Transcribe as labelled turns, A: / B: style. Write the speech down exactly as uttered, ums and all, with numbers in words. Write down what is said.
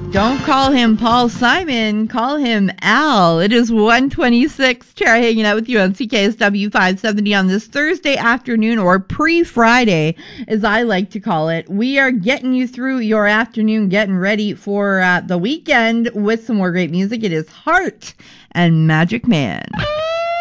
A: Don't call him Paul Simon. Call him Al. It is one twenty-six. Tara hanging out with you on C K S W five seventy on this Thursday afternoon, or pre-Friday, as I like to call it. We are getting you through your afternoon, getting ready for uh, the weekend with some more great music. It is Heart and Magic Man.